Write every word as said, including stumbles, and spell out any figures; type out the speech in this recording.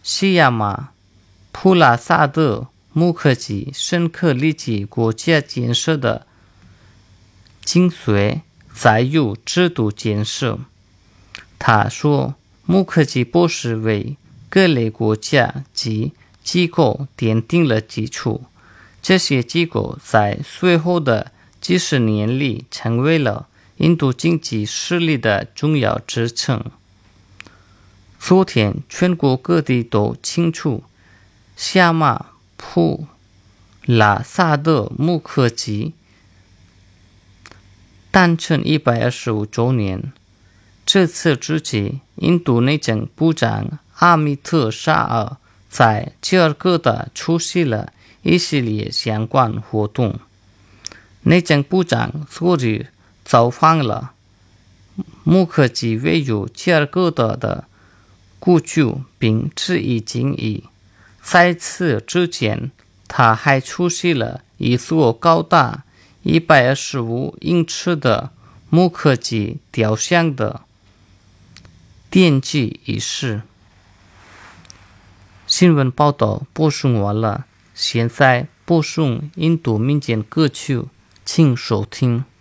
西亚马普拉萨德穆克吉深刻理解国家建设的精髓在于制度建设。他说，穆克吉博士为各类国家及机构奠定了基础，这些机构在随后的几十年里成为了印度经济实力的重要支撑。昨天，全国各地都庆祝夏马普拉萨德穆克吉诞辰一百二十五周年。这次之际，印度内政部长阿米特沙尔在吉尔各答出席了一系列相关活动。内政部长昨日造访了穆克吉位于吉尔各答的故居，并致以敬意。在此之前，他还出席了一座高达一百二十五英尺的穆克吉雕像的奠基仪式。新闻报道播送完了，现在播送印度民间歌曲，请收听。